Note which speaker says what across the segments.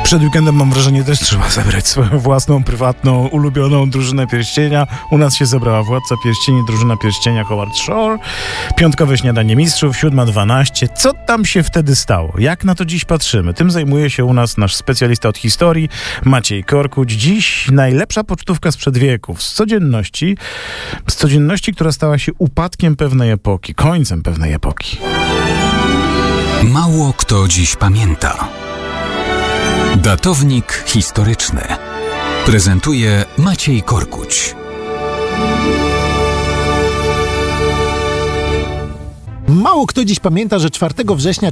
Speaker 1: Przed weekendem, mam wrażenie, też trzeba zebrać swoją własną, prywatną, ulubioną drużynę pierścienia. U nas się zebrała Władca Pierścieni, drużyna pierścienia Howard Shore. Piątkowe śniadanie mistrzów, 7:12. Co tam się wtedy stało? Jak na to dziś patrzymy? Tym zajmuje się u nas nasz specjalista od historii, Maciej Korkuć. Dziś najlepsza pocztówka sprzed wieków. Z codzienności, która stała się upadkiem pewnej epoki, końcem pewnej epoki.
Speaker 2: Mało kto dziś pamięta. Datownik historyczny prezentuje Maciej Korkuć.
Speaker 3: Mało kto dziś pamięta, że 4 września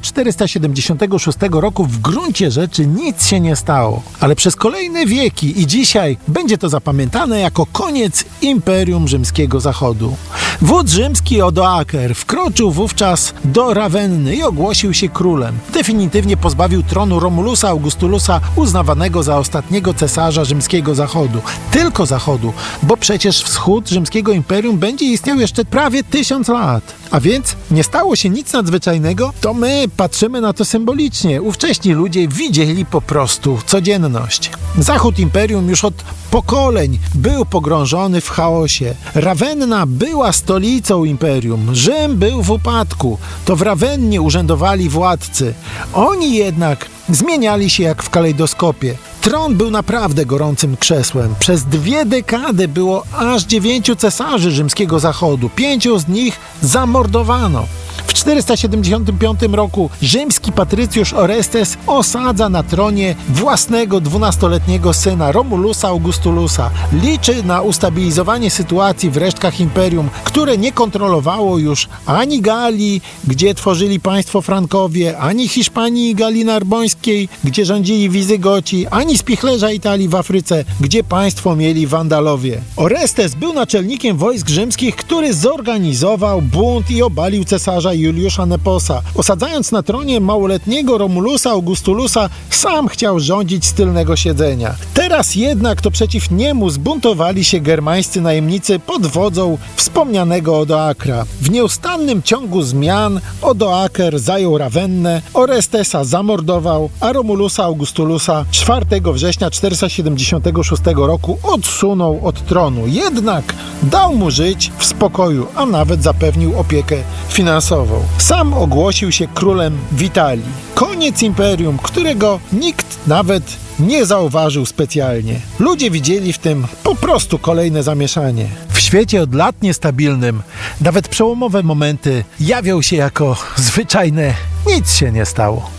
Speaker 3: 476 roku w gruncie rzeczy nic się nie stało. Ale przez kolejne wieki i dzisiaj będzie to zapamiętane jako koniec Imperium Rzymskiego Zachodu. Wódz rzymski Odoaker wkroczył wówczas do Rawenny i ogłosił się królem. Definitywnie pozbawił tronu Romulusa Augustulusa, uznawanego za ostatniego cesarza Rzymskiego Zachodu. Tylko Zachodu, bo przecież wschód Rzymskiego Imperium będzie istniał jeszcze prawie 1000 lat. A więc nie stało się nic nadzwyczajnego, to my patrzymy na to symbolicznie. Ówcześni ludzie widzieli po prostu codzienność. Zachód imperium już od pokoleń był pogrążony w chaosie. Rawenna była stolicą imperium. Rzym był w upadku. To w Rawennie urzędowali władcy. Oni jednak zmieniali się jak w kalejdoskopie. Tron był naprawdę gorącym krzesłem. Przez 2 dekady było aż 9 cesarzy rzymskiego zachodu. 5 z nich zamordowano. W 475 roku rzymski patrycjusz Orestes osadza na tronie własnego 12-letniego syna Romulusa Augustulusa. Liczy na ustabilizowanie sytuacji w resztkach imperium, które nie kontrolowało już ani Galii, gdzie tworzyli państwo Frankowie, ani Hiszpanii i Galii Narbońskiej, gdzie rządzili Wizygoci, ani spichlerza Italii w Afryce, gdzie państwo mieli Wandalowie. Orestes był naczelnikiem wojsk rzymskich, który zorganizował bunt i obalił cesarza Juliusza Neposa. Osadzając na tronie małoletniego Romulusa Augustulusa, sam chciał rządzić z tylnego siedzenia. Teraz jednak to przeciw niemu zbuntowali się germańscy najemnicy pod wodzą wspomnianego Odoakra. W nieustannym ciągu zmian Odoaker zajął Rawennę, Orestesa zamordował, a Romulusa Augustulusa 4 września 476 roku odsunął od tronu. Jednak dał mu żyć w spokoju, a nawet zapewnił opiekę finansową. Sam ogłosił się królem w Italii. Koniec imperium, którego nikt nawet nie zauważył specjalnie. Ludzie widzieli w tym po prostu kolejne zamieszanie. W świecie od lat niestabilnym nawet przełomowe momenty jawią się jako zwyczajne nic się nie stało.